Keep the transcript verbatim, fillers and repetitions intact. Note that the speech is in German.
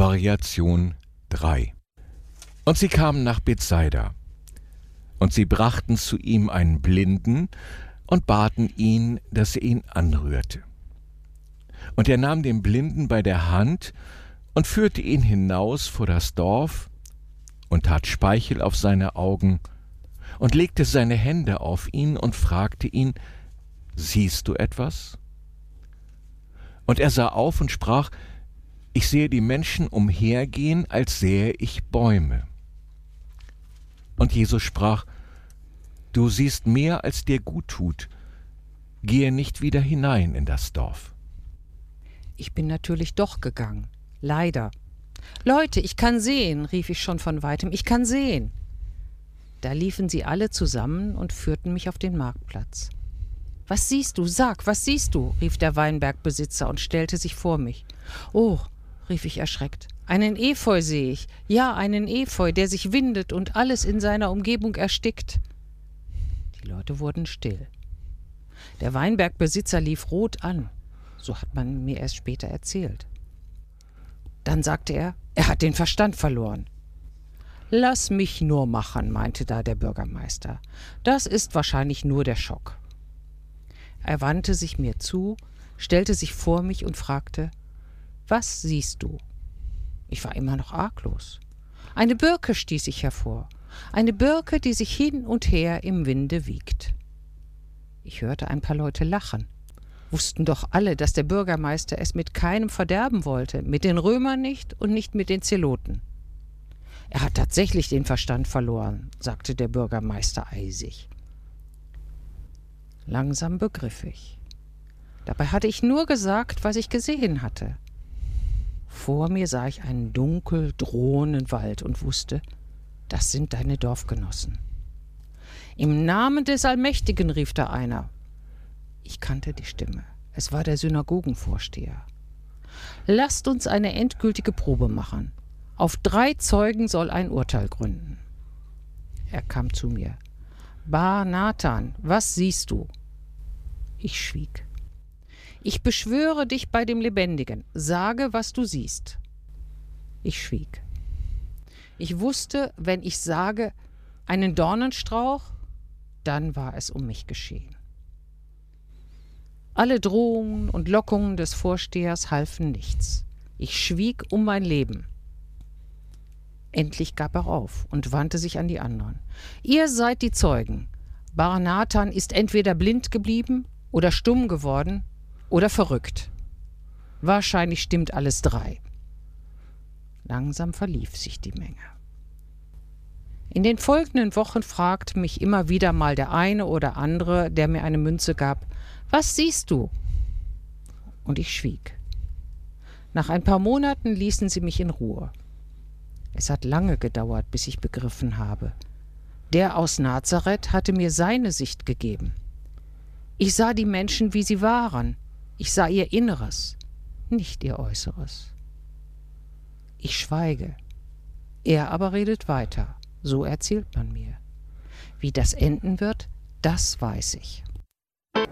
Variation drei. Und sie kamen nach Bethsaida, und sie brachten zu ihm einen Blinden und baten ihn, dass er ihn anrührte. Und er nahm den Blinden bei der Hand und führte ihn hinaus vor das Dorf und tat Speichel auf seine Augen und legte seine Hände auf ihn und fragte ihn: »Siehst du etwas?« Und er sah auf und sprach: »Ich sehe die Menschen umhergehen, als sähe ich Bäume.« Und Jesus sprach: »Du siehst mehr, als dir gut tut. Gehe nicht wieder hinein in das Dorf.« Ich bin natürlich doch gegangen. Leider. »Leute, ich kann sehen«, rief ich schon von weitem, »ich kann sehen.« Da liefen sie alle zusammen und führten mich auf den Marktplatz. »Was siehst du? Sag, was siehst du?«, rief der Weinbergbesitzer und stellte sich vor mich. »Oh«, rief ich erschreckt, »einen Efeu sehe ich. Ja, einen Efeu, der sich windet und alles in seiner Umgebung erstickt.« Die Leute wurden still. Der Weinbergbesitzer lief rot an. So hat man mir erst später erzählt. Dann sagte er, er hat den Verstand verloren. »Lass mich nur machen«, meinte da der Bürgermeister. »Das ist wahrscheinlich nur der Schock.« Er wandte sich mir zu, stellte sich vor mich und fragte: »Was siehst du?« Ich war immer noch arglos. »Eine Birke«, stieß ich hervor. »Eine Birke, die sich hin und her im Winde wiegt.« Ich hörte ein paar Leute lachen. Wussten doch alle, dass der Bürgermeister es mit keinem verderben wollte, mit den Römern nicht und nicht mit den Zeloten. »Er hat tatsächlich den Verstand verloren«, sagte der Bürgermeister eisig. Langsam begriff ich. Dabei hatte ich nur gesagt, was ich gesehen hatte. Vor mir sah ich einen dunkel drohenden Wald und wusste, das sind deine Dorfgenossen. »Im Namen des Allmächtigen«, rief da einer. Ich kannte die Stimme. Es war der Synagogenvorsteher. »Lasst uns eine endgültige Probe machen. Auf drei Zeugen soll ein Urteil gründen.« Er kam zu mir. »Bar Nathan, was siehst du?« Ich schwieg. »Ich beschwöre dich bei dem Lebendigen. Sage, was du siehst.« Ich schwieg. Ich wusste, wenn ich sage, einen Dornenstrauch, dann war es um mich geschehen. Alle Drohungen und Lockungen des Vorstehers halfen nichts. Ich schwieg um mein Leben. Endlich gab er auf und wandte sich an die anderen. »Ihr seid die Zeugen. Bar Nathan ist entweder blind geblieben oder stumm geworden oder verrückt. Wahrscheinlich stimmt alles drei.« Langsam verlief sich die Menge. In den folgenden Wochen fragte mich immer wieder mal der eine oder andere, der mir eine Münze gab: »Was siehst du?« Und ich schwieg. Nach ein paar Monaten ließen sie mich in Ruhe. Es hat lange gedauert, bis ich begriffen habe: Der aus Nazareth hatte mir seine Sicht gegeben. Ich sah die Menschen, wie sie waren. Ich sah ihr Inneres, nicht ihr Äußeres. Ich schweige. Er aber redet weiter. So erzählt man mir. Wie das enden wird, das weiß ich.